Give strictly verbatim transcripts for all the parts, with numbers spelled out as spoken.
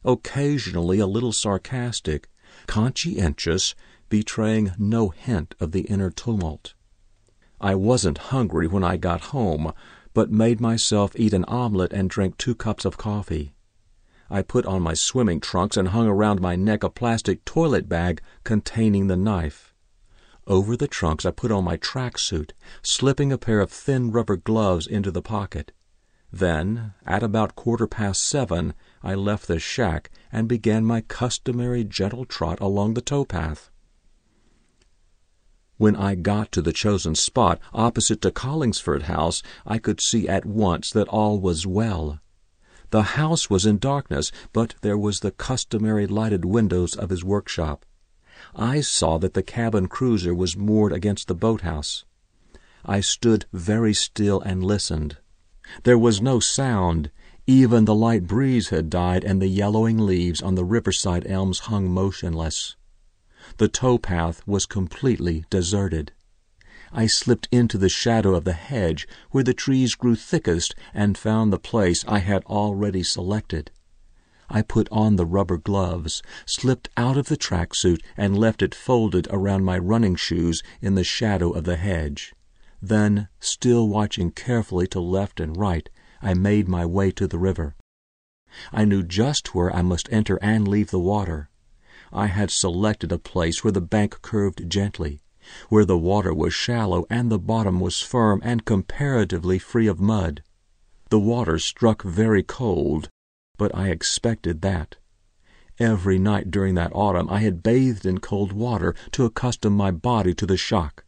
occasionally a little sarcastic, conscientious, betraying no hint of the inner tumult. I wasn't hungry when I got home, but made myself eat an omelet and drink two cups of coffee. I put on my swimming trunks and hung around my neck a plastic toilet bag containing the knife. Over the trunks I put on my tracksuit, slipping a pair of thin rubber gloves into the pocket. Then, at about quarter past seven, I left the shack and began my customary gentle trot along the towpath. When I got to the chosen spot opposite to Collingsford House, I could see at once that all was well. The house was in darkness, but there was the customary lighted windows of his workshop. I saw that the cabin cruiser was moored against the boathouse. I stood very still and listened. There was no sound. Even the light breeze had died, and the yellowing leaves on the riverside elms hung motionless. The towpath was completely deserted. I slipped into the shadow of the hedge where the trees grew thickest and found the place I had already selected. I put on the rubber gloves, slipped out of the tracksuit, and left it folded around my running shoes in the shadow of the hedge. Then, still watching carefully to left and right, I made my way to the river. I knew just where I must enter and leave the water. I had selected a place where the bank curved gently, where the water was shallow and the bottom was firm and comparatively free of mud. The water struck very cold, but I expected that. Every night during that autumn I had bathed in cold water to accustom my body to the shock.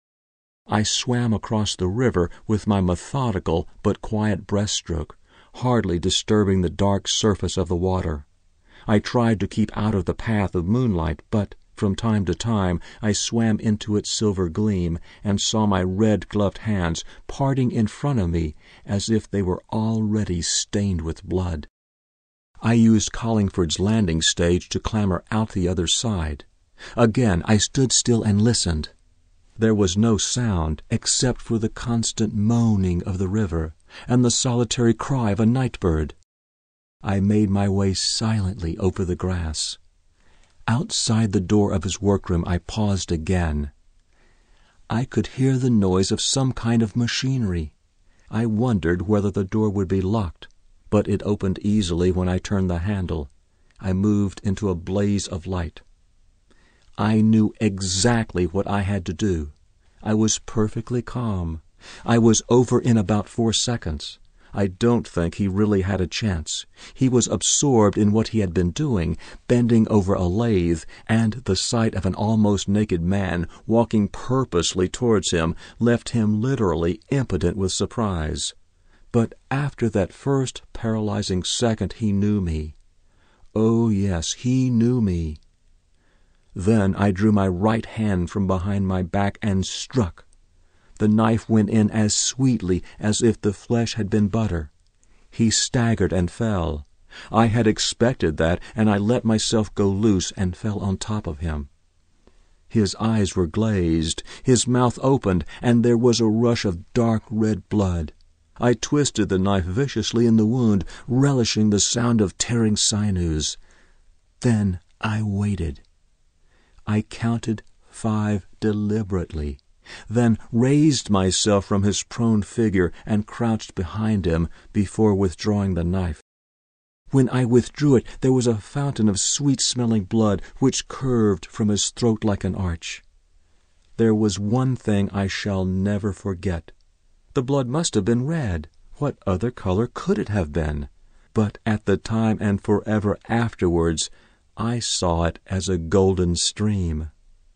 I swam across the river with my methodical but quiet breaststroke, hardly disturbing the dark surface of the water. I tried to keep out of the path of moonlight, but from time to time I swam into its silver gleam and saw my red-gloved hands parting in front of me as if they were already stained with blood. I used Collingford's landing stage to clamber out the other side. Again I stood still and listened. There was no sound except for the constant moaning of the river and the solitary cry of a night bird. I made my way silently over the grass. Outside the door of his workroom I paused again. I could hear the noise of some kind of machinery. I wondered whether the door would be locked, but it opened easily when I turned the handle. I moved into a blaze of light. I knew exactly what I had to do. I was perfectly calm. I was over in about four seconds. I don't think he really had a chance. He was absorbed in what he had been doing, bending over a lathe, and the sight of an almost naked man walking purposely towards him left him literally impotent with surprise. But after that first paralyzing second he knew me. Oh, yes, he knew me. Then I drew my right hand from behind my back and struck. The knife went in as sweetly as if the flesh had been butter. He staggered and fell. I had expected that, and I let myself go loose and fell on top of him. His eyes were glazed, his mouth opened, and there was a rush of dark red blood. I twisted the knife viciously in the wound, relishing the sound of tearing sinews. Then I waited. I counted five deliberately, then raised myself from his prone figure and crouched behind him before withdrawing the knife. When I withdrew it, there was a fountain of sweet-smelling blood which curved from his throat like an arch. There was one thing I shall never forget. The blood must have been red. What other color could it have been? But at the time and forever afterwards, I saw it as a golden stream.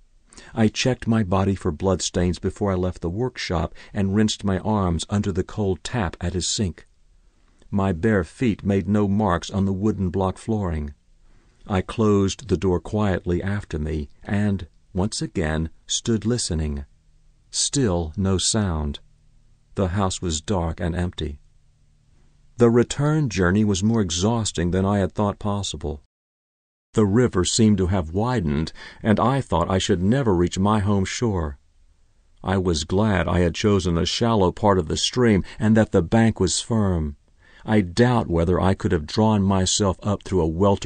I checked my body for bloodstains before I left the workshop and rinsed my arms under the cold tap at his sink. My bare feet made no marks on the wooden block flooring. I closed the door quietly after me and, once again, stood listening. Still no sound. The house was dark and empty. The return journey was more exhausting than I had thought possible. The river seemed to have widened, and I thought I should never reach my home shore. I was glad I had chosen a shallow part of the stream and that the bank was firm. I doubt whether I could have drawn myself up through a welter